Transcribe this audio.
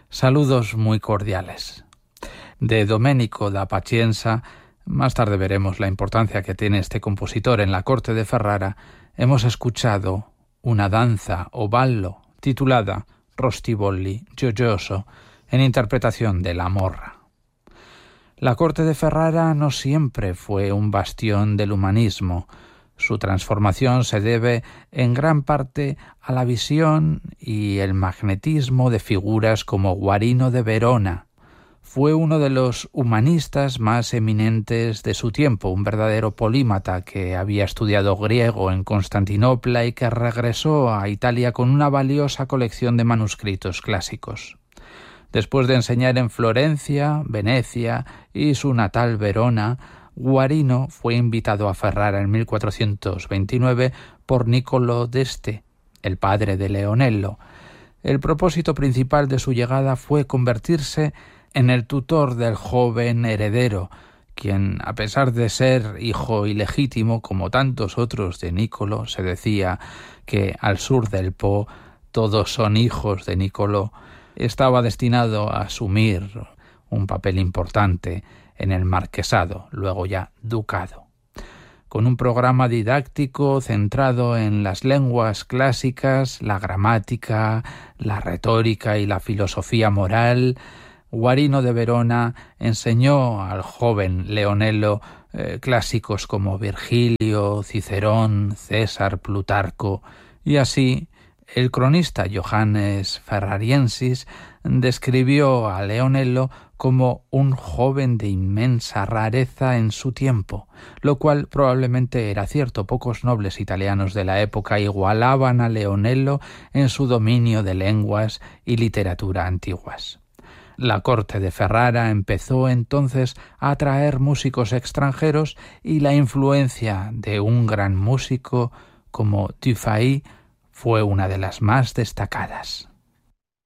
Saludos muy cordiales. De Domenico da Pazienza, más tarde veremos la importancia que tiene este compositor en la corte de Ferrara, hemos escuchado una danza o ballo titulada Rostibolli Gioioso, en interpretación de La Morra. La corte de Ferrara no siempre fue un bastión del humanismo. Su transformación se debe en gran parte a la visión y el magnetismo de figuras como Guarino de Verona. Fue uno de los humanistas más eminentes de su tiempo, un verdadero polímata que había estudiado griego en Constantinopla y que regresó a Italia con una valiosa colección de manuscritos clásicos. Después de enseñar en Florencia, Venecia y su natal Verona, Guarino fue invitado a Ferrara en 1429 por Niccolò d'Este, el padre de Leonello. El propósito principal de su llegada fue convertirse en el tutor del joven heredero, quien, a pesar de ser hijo ilegítimo, como tantos otros de Niccolò, se decía que al sur del Po todos son hijos de Niccolò, estaba destinado a asumir un papel importante en el marquesado, luego ya ducado. Con un programa didáctico centrado en las lenguas clásicas, la gramática, la retórica y la filosofía moral, Guarino de Verona enseñó al joven Leonello clásicos como Virgilio, Cicerón, César, Plutarco, y así el cronista Johannes Ferrariensis describió a Leonello como un joven de inmensa rareza en su tiempo, lo cual probablemente era cierto. Pocos nobles italianos de la época igualaban a Leonello en su dominio de lenguas y literatura antiguas. La corte de Ferrara empezó entonces a atraer músicos extranjeros y la influencia de un gran músico como Dufay fue una de las más destacadas.